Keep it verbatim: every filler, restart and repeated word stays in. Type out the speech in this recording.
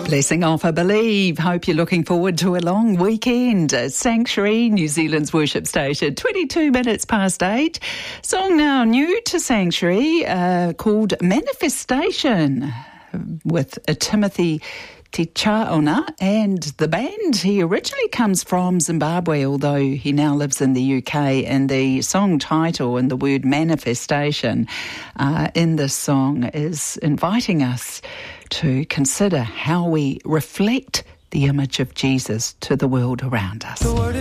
Blessing off, I believe. Hope you're looking forward to a long weekend. Sanctuary, New Zealand's worship station, twenty-two minutes past eight. Song now new to Sanctuary uh, called Manifestation with uh, Timothy Tichaona and the band. He originally comes from Zimbabwe, although he now lives in the U K, and the song title and the word manifestation uh, in this song is inviting us to consider how we reflect the image of Jesus to the world around us.